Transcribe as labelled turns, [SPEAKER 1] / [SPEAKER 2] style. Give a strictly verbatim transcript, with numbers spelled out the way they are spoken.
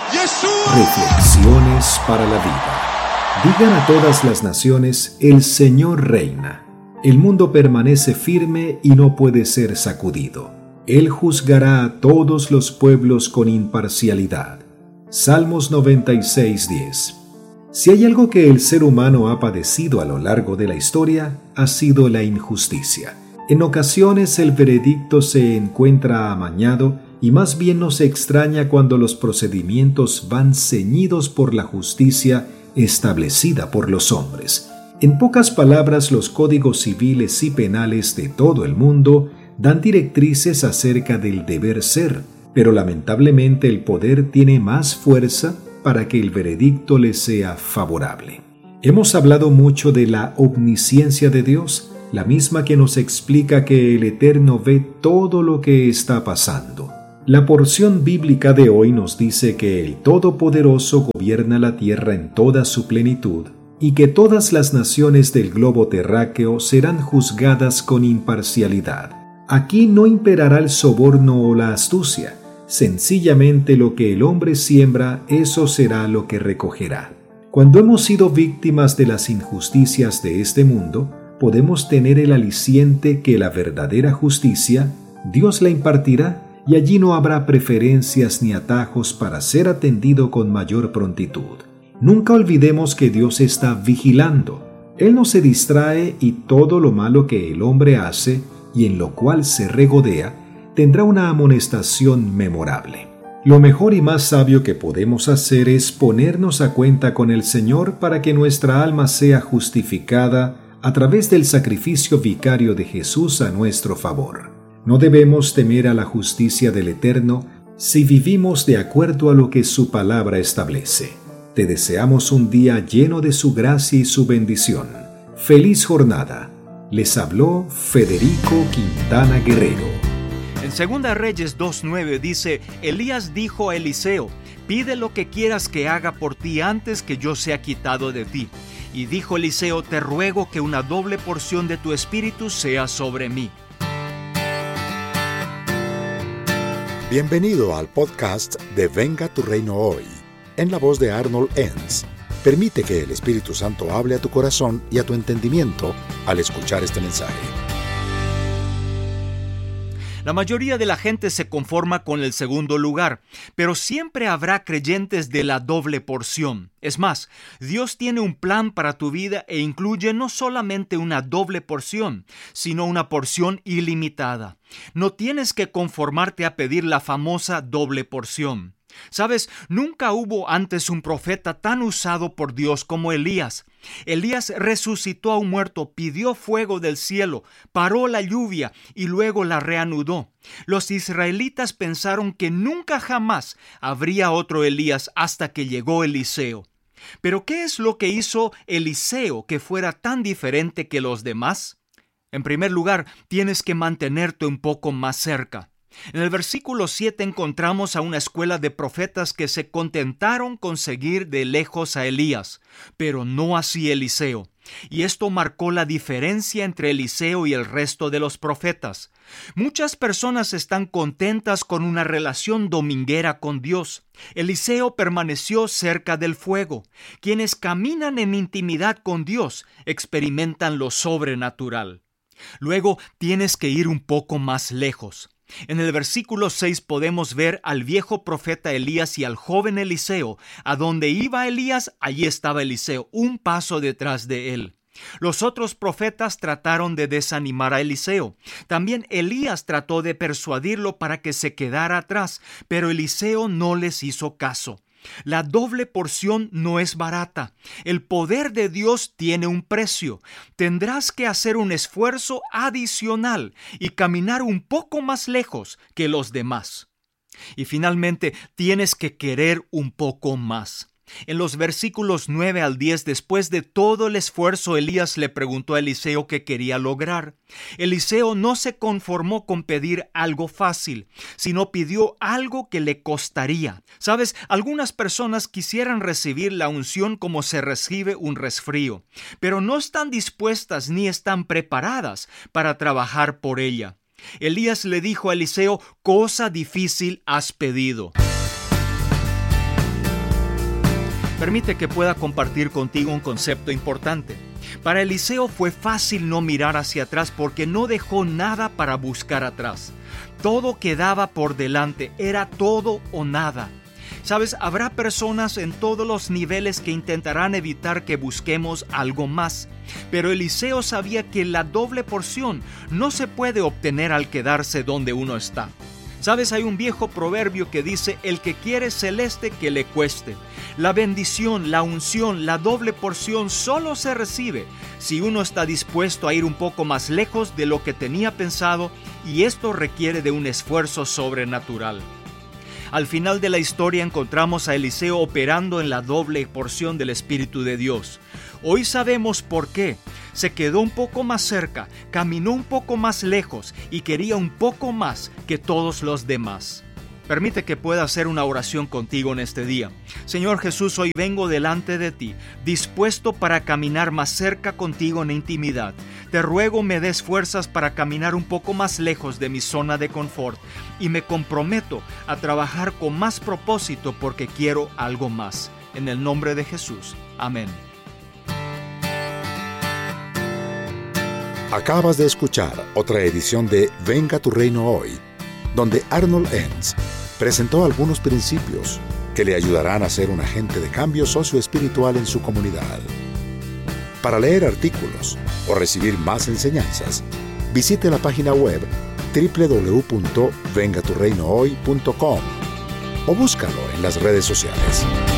[SPEAKER 1] Reflexiones para la vida. Digan a todas las naciones: el Señor reina. El mundo permanece firme y no puede ser sacudido. Él juzgará a todos los pueblos con imparcialidad. Salmos noventa y seis, diez. Si hay algo que el ser humano ha padecido a lo largo de la historia, ha sido la injusticia. En ocasiones el veredicto se encuentra amañado y más bien nos extraña cuando los procedimientos van ceñidos por la justicia establecida por los hombres. En pocas palabras, los códigos civiles y penales de todo el mundo dan directrices acerca del deber ser, pero lamentablemente el poder tiene más fuerza para que el veredicto le sea favorable. Hemos hablado mucho de la omnisciencia de Dios, la misma que nos explica que el Eterno ve todo lo que está pasando. La porción bíblica de hoy nos dice que el Todopoderoso gobierna la tierra en toda su plenitud y que todas las naciones del globo terráqueo serán juzgadas con imparcialidad. Aquí no imperará el soborno o la astucia. Sencillamente lo que el hombre siembra, eso será lo que recogerá. Cuando hemos sido víctimas de las injusticias de este mundo, podemos tener el aliciente que la verdadera justicia, Dios la impartirá, y allí no habrá preferencias ni atajos para ser atendido con mayor prontitud. Nunca olvidemos que Dios está vigilando. Él no se distrae y todo lo malo que el hombre hace y en lo cual se regodea tendrá una amonestación memorable. Lo mejor y más sabio que podemos hacer es ponernos a cuenta con el Señor para que nuestra alma sea justificada a través del sacrificio vicario de Jesús a nuestro favor. No debemos temer a la justicia del Eterno si vivimos de acuerdo a lo que su palabra establece. Te deseamos un día lleno de su gracia y su bendición. ¡Feliz jornada! Les habló Federico Quintana Guerrero.
[SPEAKER 2] En Segunda Reyes dos nueve dice: Elías dijo a Eliseo: pide lo que quieras que haga por ti antes que yo sea quitado de ti. Y dijo Eliseo: te ruego que una doble porción de tu espíritu sea sobre mí.
[SPEAKER 3] Bienvenido al podcast de Venga tu Reino Hoy, en la voz de Arnold Enns. Permite que el Espíritu Santo hable a tu corazón y a tu entendimiento al escuchar este mensaje.
[SPEAKER 2] La mayoría de la gente se conforma con el segundo lugar, pero siempre habrá creyentes de la doble porción. Es más, Dios tiene un plan para tu vida e incluye no solamente una doble porción, sino una porción ilimitada. No tienes que conformarte a pedir la famosa doble porción. ¿Sabes? Nunca hubo antes un profeta tan usado por Dios como Elías. Elías resucitó a un muerto, pidió fuego del cielo, paró la lluvia y luego la reanudó. Los israelitas pensaron que nunca jamás habría otro Elías hasta que llegó Eliseo. Pero ¿qué es lo que hizo Eliseo que fuera tan diferente que los demás? En primer lugar, tienes que mantenerte un poco más cerca. En el versículo siete encontramos a una escuela de profetas que se contentaron con seguir de lejos a Elías, pero no así Eliseo. Y esto marcó la diferencia entre Eliseo y el resto de los profetas. Muchas personas están contentas con una relación dominguera con Dios. Eliseo permaneció cerca del fuego. Quienes caminan en intimidad con Dios experimentan lo sobrenatural. Luego tienes que ir un poco más lejos. En el versículo seis podemos ver al viejo profeta Elías y al joven Eliseo. A donde iba Elías, allí estaba Eliseo, un paso detrás de él. Los otros profetas trataron de desanimar a Eliseo. También Elías trató de persuadirlo para que se quedara atrás, pero Eliseo no les hizo caso. La doble porción no es barata. El poder de Dios tiene un precio. Tendrás que hacer un esfuerzo adicional y caminar un poco más lejos que los demás. Y finalmente, tienes que querer un poco más. En los versículos nueve al diez, después de todo el esfuerzo, Elías le preguntó a Eliseo qué quería lograr. Eliseo no se conformó con pedir algo fácil, sino pidió algo que le costaría. ¿Sabes? Algunas personas quisieran recibir la unción como se recibe un resfrío, pero no están dispuestas ni están preparadas para trabajar por ella. Elías le dijo a Eliseo: cosa difícil has pedido. Permite que pueda compartir contigo un concepto importante. Para Eliseo fue fácil no mirar hacia atrás porque no dejó nada para buscar atrás. Todo quedaba por delante, era todo o nada. Sabes, habrá personas en todos los niveles que intentarán evitar que busquemos algo más. Pero Eliseo sabía que la doble porción no se puede obtener al quedarse donde uno está. Sabes, hay un viejo proverbio que dice: el que quiere celeste, que le cueste. La bendición, la unción, la doble porción solo se recibe si uno está dispuesto a ir un poco más lejos de lo que tenía pensado, y esto requiere de un esfuerzo sobrenatural. Al final de la historia encontramos a Eliseo operando en la doble porción del Espíritu de Dios. Hoy sabemos por qué. Se quedó un poco más cerca, caminó un poco más lejos y quería un poco más que todos los demás. Permite que pueda hacer una oración contigo en este día. Señor Jesús, hoy vengo delante de ti, dispuesto para caminar más cerca contigo en intimidad. Te ruego me des fuerzas para caminar un poco más lejos de mi zona de confort y me comprometo a trabajar con más propósito porque quiero algo más. En el nombre de Jesús. Amén.
[SPEAKER 3] Acabas de escuchar otra edición de Venga tu Reino Hoy, donde Arnold Enns presentó algunos principios que le ayudarán a ser un agente de cambio socioespiritual en su comunidad. Para leer artículos o recibir más enseñanzas, visite la página web doble u doble u doble u punto venga tu reino hoy punto com o búscalo en las redes sociales.